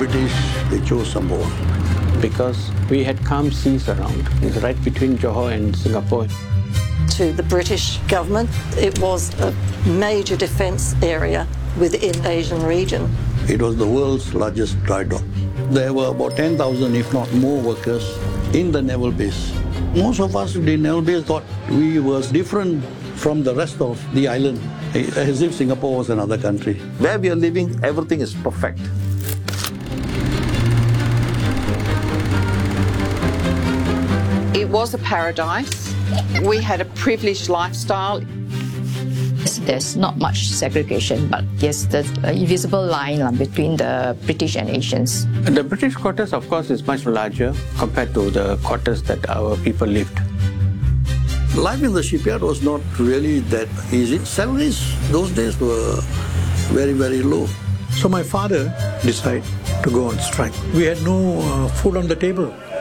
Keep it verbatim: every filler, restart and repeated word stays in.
British, they chose Samoa. Because we had calm seas around. It's right between Johor and Singapore. To the British government, it was a major defence area within the Asian region. It was the world's largest dry dock. There were about ten thousand, if not more, workers in the naval base. Most of us in the naval base thought we were different from the rest of the island, as if Singapore was another country. Where we are living, everything is perfect. It was a paradise. We had a privileged lifestyle. There's not much segregation, but yes, there's an invisible line uh, between the British and Asians. The British quarters, of course, is much larger compared to the quarters that our people lived. Life in the shipyard was not really that easy. Salaries those days were very, very low. So my father decided to go on strike. We had no uh, food on the table.